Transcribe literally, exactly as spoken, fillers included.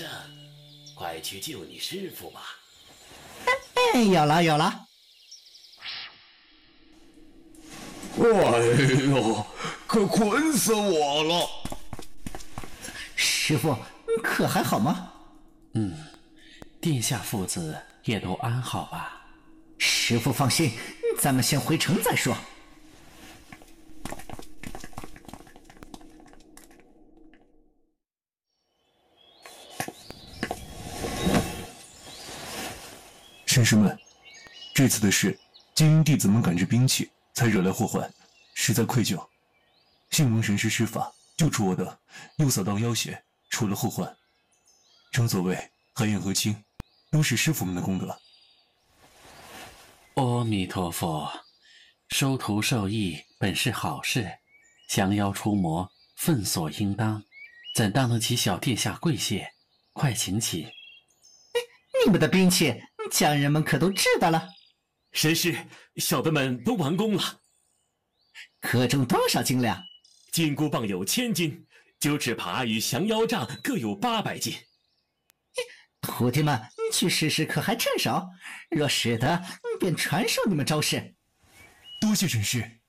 圣，快去救你师父吧。 哎，有了有了。 哎呦，可困死我了！ 师父，可还好吗？ 嗯，殿下父子也都安好吧？ 师父放心，咱们先回城再说。 神师们，这次的事，金云弟子们赶制兵器，才惹来祸患，实在愧疚。幸蒙神师施法救出我的右扫道妖邪，除了后患。正所谓海晏和清，都是师傅们的功德。 阿弥陀佛，收徒受益本是好事，降妖除魔分所应当，怎当得起小殿下跪谢？快请起。 你们的兵器，家人们可都知道了。 神师，小的们都完工了。 可重多少斤两？ 金箍棒有千斤，九齿耙与降妖杖各有八百斤。 徒弟们去试试，可还趁手？若使得，便传授你们招式。 多谢神师。